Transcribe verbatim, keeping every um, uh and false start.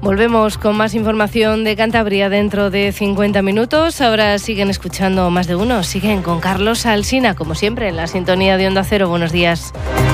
Volvemos con más información de Cantabria dentro de cincuenta minutos. Ahora siguen escuchando Más de Uno. Siguen con Carlos Alsina, como siempre, en la sintonía de Onda Cero. Buenos días.